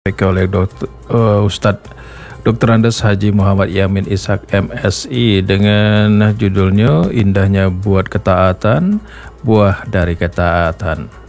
oleh Ustadz Dr. Andes Haji Muhammad Yamin Ishak MSI dengan judulnya Indahnya Buat Ketaatan, Buah dari Ketaatan.